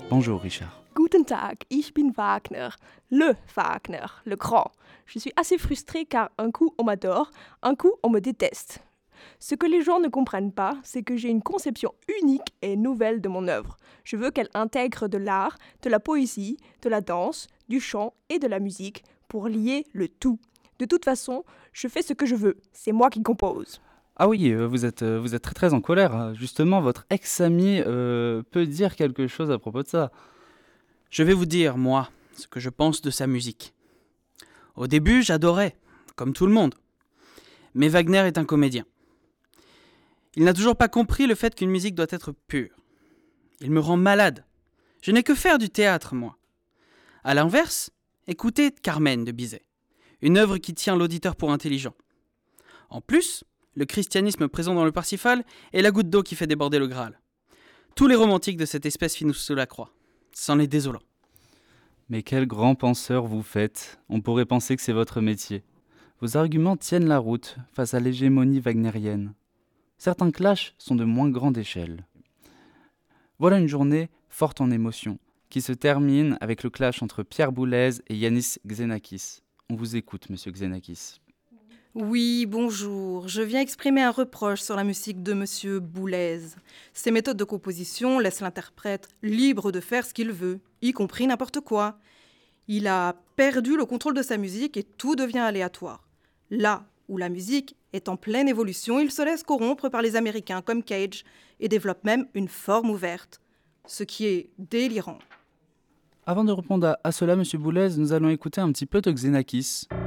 Bonjour Richard. Guten Tag, ich bin Wagner, le grand. Je suis assez frustrée car un coup on m'adore, un coup on me déteste. Ce que les gens ne comprennent pas, c'est que j'ai une conception unique et nouvelle de mon œuvre. Je veux qu'elle intègre de l'art, de la poésie, de la danse, du chant et de la musique pour lier le tout. De toute façon, je fais ce que je veux, c'est moi qui compose. Ah oui, vous êtes très très en colère. Justement, votre ex-ami peut dire quelque chose à propos de ça. Je vais vous dire, moi, ce que je pense de sa musique. Au début, j'adorais, comme tout le monde. Mais Wagner est un comédien. Il n'a toujours pas compris le fait qu'une musique doit être pure. Il me rend malade. Je n'ai que faire du théâtre, moi. À l'inverse, écoutez Carmen de Bizet, une œuvre qui tient l'auditeur pour intelligent. En plus, le christianisme présent dans le Parsifal est la goutte d'eau qui fait déborder le Graal. Tous les romantiques de cette espèce finissent sous la croix. C'en est désolant. Mais quel grand penseur vous faites. On pourrait penser que c'est votre métier. Vos arguments tiennent la route face à l'hégémonie wagnérienne. Certains clashs sont de moins grande échelle. Voilà une journée forte en émotions, qui se termine avec le clash entre Pierre Boulez et Yanis Xenakis. On vous écoute, monsieur Xenakis. Oui, bonjour. Je viens exprimer un reproche sur la musique de monsieur Boulez. Ses méthodes de composition laissent l'interprète libre de faire ce qu'il veut, y compris n'importe quoi. Il a perdu le contrôle de sa musique et tout devient aléatoire. Là où la musique est en pleine évolution, il se laisse corrompre par les Américains comme Cage et développe même une forme ouverte, ce qui est délirant. Avant de répondre à cela, monsieur Boulez, nous allons écouter un petit peu de Xenakis.